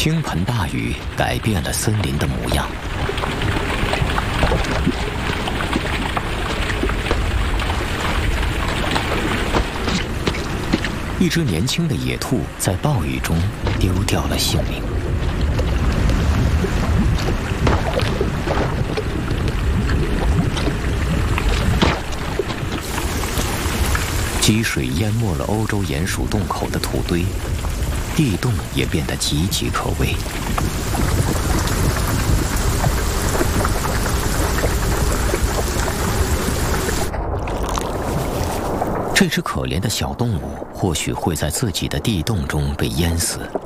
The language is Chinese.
倾盆大雨改变了森林的模样。一只年轻的野兔在暴雨中丢掉了性命。积水淹没了欧洲鼹鼠洞口的土堆，地洞也变得岌岌可危。这只可怜的小动物或许会在自己的地洞中被淹死，